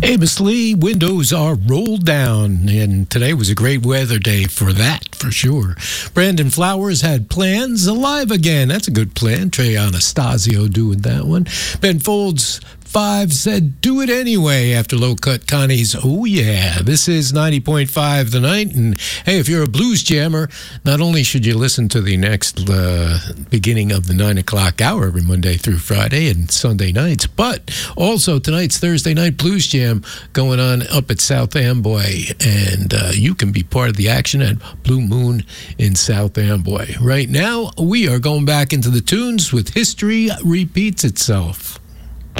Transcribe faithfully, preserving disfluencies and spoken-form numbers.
Amos Lee, windows are rolled down, and today was a great weather day for that, for sure. Brandon Flowers had plans alive again. That's a good plan. Trey Anastasio doing that one. Ben Folds Five said, do it anyway after Low Cut Connie's Oh Yeah. This is ninety point five The Night. And hey, if you're a blues jammer, not only should you listen to the next uh, beginning of the nine o'clock hour every Monday through Friday and Sunday nights, but also tonight's Thursday night blues jam going on up at South Amboy. And uh, you can be part of the action at Blue Moon in South Amboy. Right now, we are going back into the tunes with History Repeats Itself.